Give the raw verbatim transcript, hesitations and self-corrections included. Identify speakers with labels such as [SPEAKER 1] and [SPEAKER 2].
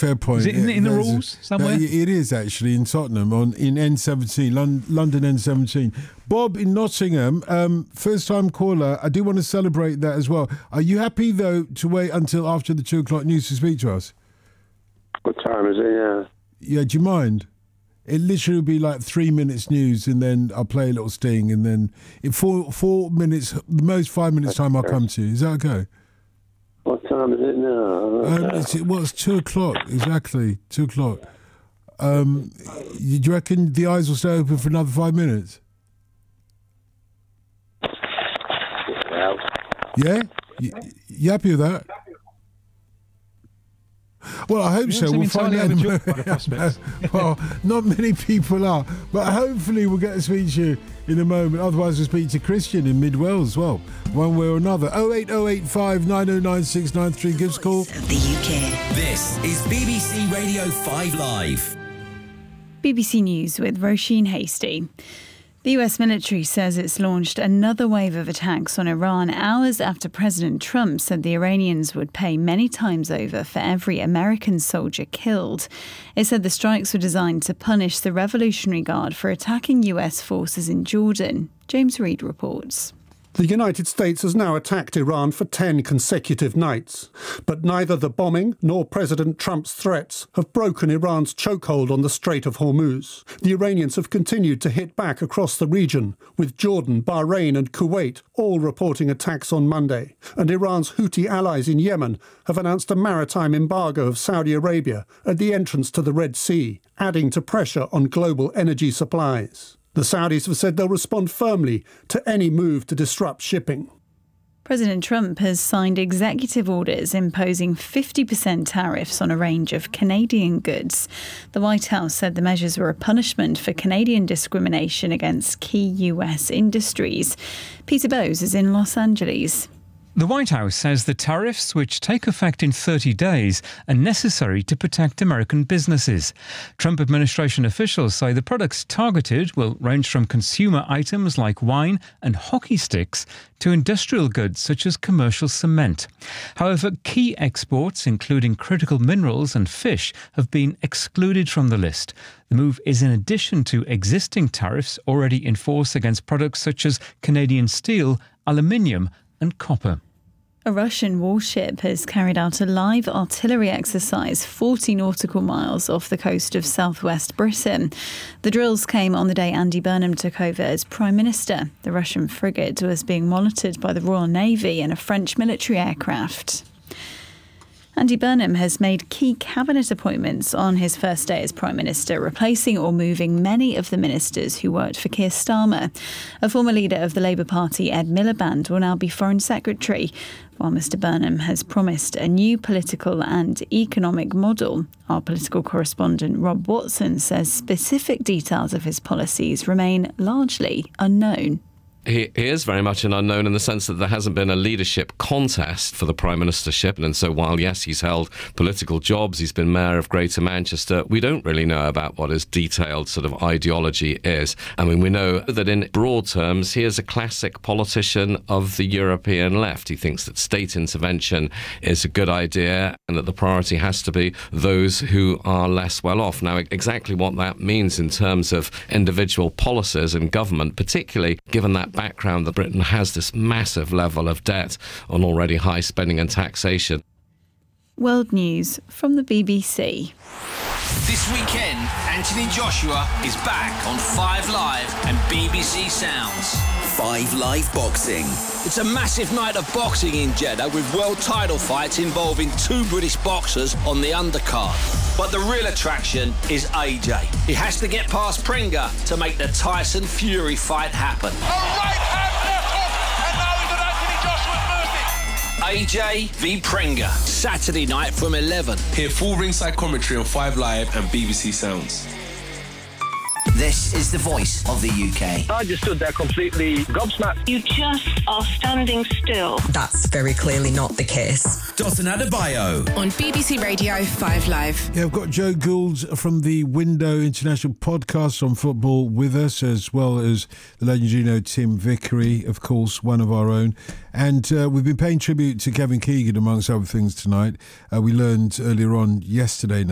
[SPEAKER 1] fair point.
[SPEAKER 2] Is it in, in the
[SPEAKER 1] There's
[SPEAKER 2] rules
[SPEAKER 1] a,
[SPEAKER 2] somewhere?
[SPEAKER 1] Uh, it is actually in Tottenham on in N seventeen, Lon- London N seventeen. Bob in Nottingham, um, first time caller. I do want to celebrate that as well. Are you happy though to wait until after the two o'clock news to speak to us?
[SPEAKER 3] What time is it? Yeah.
[SPEAKER 1] Yeah, do you mind? It literally will be like three minutes news, and then I'll play a little sting, and then in four four minutes, the most five minutes time, I'll come to you. Is that okay?
[SPEAKER 3] What time is it now?
[SPEAKER 1] Um, it's, well, it's two o'clock exactly. Two o'clock. Um, do you reckon the eyes will stay open for another five minutes?
[SPEAKER 3] Well,
[SPEAKER 1] Yeah, you, you happy with that? Well, I hope
[SPEAKER 2] You
[SPEAKER 1] so.
[SPEAKER 2] seem
[SPEAKER 1] We'll find out.
[SPEAKER 2] entirely
[SPEAKER 1] In
[SPEAKER 2] overjoyed by the prospects.
[SPEAKER 1] Well, not many people are, but hopefully we'll get to speak to you in a moment. Otherwise, we'll speak to Christian in Mid Wales as well, one way or another. oh eight oh eight five nine oh nine six nine three. Give us a call.
[SPEAKER 4] Of the U K.
[SPEAKER 5] This is B B C Radio five Live.
[SPEAKER 6] B B C News with Roisin Hasty. The U S military says it's launched another wave of attacks on Iran hours after President Trump said the Iranians would pay many times over for every American soldier killed. It said the strikes were designed to punish the Revolutionary Guard for attacking U S forces in Jordan. James Reid reports.
[SPEAKER 7] The United States has now attacked Iran for ten consecutive nights. But neither the bombing nor President Trump's threats have broken Iran's chokehold on the Strait of Hormuz. The Iranians have continued to hit back across the region, with Jordan, Bahrain and Kuwait all reporting attacks on Monday. And Iran's Houthi allies in Yemen have announced a maritime embargo of Saudi Arabia at the entrance to the Red Sea, adding to pressure on global energy supplies. The Saudis have said they'll respond firmly to any move to disrupt shipping.
[SPEAKER 6] President Trump has signed executive orders imposing fifty percent tariffs on a range of Canadian goods. The White House said the measures were a punishment for Canadian discrimination against key U S industries. Peter Bowes is in Los Angeles.
[SPEAKER 2] The White House says the tariffs, which take effect in thirty days, are necessary to protect American businesses. Trump administration officials say the products targeted will range from consumer items like wine and hockey sticks to industrial goods such as commercial cement. However, key exports, including critical minerals and fish, have been excluded from the list. The move is in addition to existing tariffs already in force against products such as Canadian steel, aluminium and copper.
[SPEAKER 6] A Russian warship has carried out a live artillery exercise forty nautical miles off the coast of southwest Britain. The drills came on the day Andy Burnham took over as Prime Minister. The Russian frigate was being monitored by the Royal Navy and a French military aircraft. Andy Burnham has made key cabinet appointments on his first day as Prime Minister, replacing or moving many of the ministers who worked for Keir Starmer. A former leader of the Labour Party, Ed Miliband, will now be Foreign Secretary, while Mr Burnham has promised a new political and economic model. Our political correspondent Rob Watson says specific details of his policies remain largely unknown.
[SPEAKER 8] He, he is very much an unknown in the sense that there hasn't been a leadership contest for the Prime Ministership. And so while, yes, he's held political jobs, he's been Mayor of Greater Manchester, we don't really know about what his detailed sort of ideology is. I mean, we know that in broad terms, he is a classic politician of the European left. He thinks that state intervention is a good idea and that the priority has to be those who are less well off. Now, exactly what that means in terms of individual policies and government, particularly given that background that Britain has this massive level of debt on already high spending and taxation.
[SPEAKER 6] World News from the B B C.
[SPEAKER 9] This weekend, Anthony Joshua is back on five Live and B B C Sounds.
[SPEAKER 5] five Live Boxing.
[SPEAKER 9] It's a massive night of boxing in Jeddah with world title fights involving two British boxers on the undercard. But the real attraction is A J. He has to get past Pringa to make the Tyson Fury fight happen.
[SPEAKER 10] A right hand left hook, and now we've got Anthony Joshua's moving.
[SPEAKER 9] A J v Pringa, Saturday night from eleven.
[SPEAKER 11] Hear full ringside commentary on five Live and B B C Sounds.
[SPEAKER 5] This is the voice of the U K.
[SPEAKER 3] I just stood there completely gobsmacked.
[SPEAKER 12] You just are standing still.
[SPEAKER 4] That's very clearly not the case.
[SPEAKER 5] Dotun Adebayo.
[SPEAKER 13] On B B C Radio five Live.
[SPEAKER 1] Yeah, I've got Joe Gould from the Window International podcast on football with us, as well as the legend you know, Tim Vickery, of course, one of our own. And uh, we've been paying tribute to Kevin Keegan, amongst other things, tonight. Uh, we learned earlier on yesterday now